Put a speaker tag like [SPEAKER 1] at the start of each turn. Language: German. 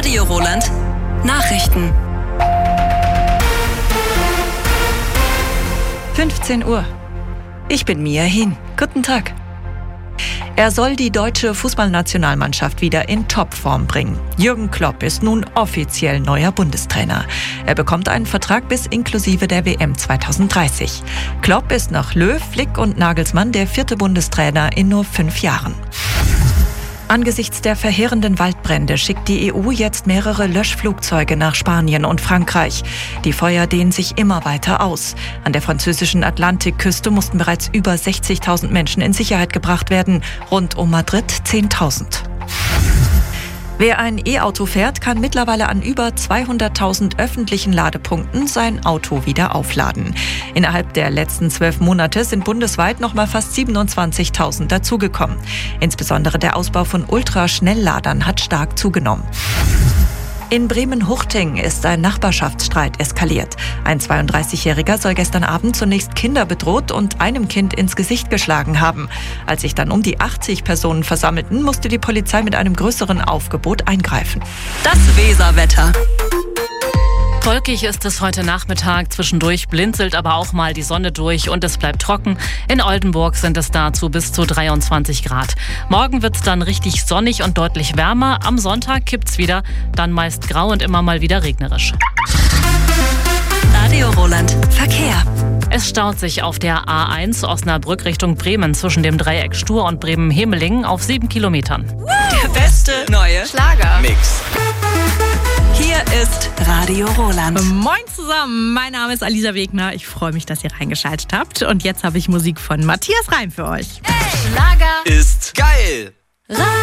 [SPEAKER 1] Radio Roland. Nachrichten.
[SPEAKER 2] 15 Uhr. Ich bin Mia Hin. Guten Tag. Er soll die deutsche Fußballnationalmannschaft wieder in Topform bringen. Jürgen Klopp ist nun offiziell neuer Bundestrainer. Er bekommt einen Vertrag bis inklusive der WM 2030. Klopp ist nach Löw, Flick und Nagelsmann der 4. Bundestrainer in nur 5 Jahren. Angesichts der verheerenden Waldbrände schickt die EU jetzt mehrere Löschflugzeuge nach Spanien und Frankreich. Die Feuer dehnen sich immer weiter aus. An der französischen Atlantikküste mussten bereits über 60.000 Menschen in Sicherheit gebracht werden. Rund um Madrid 10.000. Wer ein E-Auto fährt, kann mittlerweile an über 200.000 öffentlichen Ladepunkten sein Auto wieder aufladen. Innerhalb der letzten 12 Monate sind bundesweit nochmal fast 27.000 dazugekommen. Insbesondere der Ausbau von Ultraschnellladern hat stark zugenommen. In Bremen-Huchting ist ein Nachbarschaftsstreit eskaliert. Ein 32-Jähriger soll gestern Abend zunächst Kinder bedroht und einem Kind ins Gesicht geschlagen haben. Als sich dann um die 80 Personen versammelten, musste die Polizei mit einem größeren Aufgebot eingreifen.
[SPEAKER 1] Das Weserwetter.
[SPEAKER 3] Wolkig ist es heute Nachmittag, zwischendurch blinzelt aber auch mal die Sonne durch und es bleibt trocken. In Oldenburg sind es dazu bis zu 23 Grad. Morgen wird es dann richtig sonnig und deutlich wärmer. Am Sonntag kippt's wieder, dann meist grau und immer mal wieder regnerisch.
[SPEAKER 1] Radio Roland. Verkehr.
[SPEAKER 3] Es staut sich auf der A1 Osnabrück Richtung Bremen zwischen dem Dreieck Stur und Bremen-Hemelingen auf 7 Kilometern.
[SPEAKER 1] Der beste neue
[SPEAKER 4] Schlager-Mix.
[SPEAKER 1] Hier ist Radio Roland.
[SPEAKER 5] Moin zusammen, mein Name ist Alisa Wegner. Ich freue mich, dass ihr reingeschaltet habt. Und jetzt habe ich Musik von Matthias Reim für euch.
[SPEAKER 1] Schlager
[SPEAKER 4] Ist geil.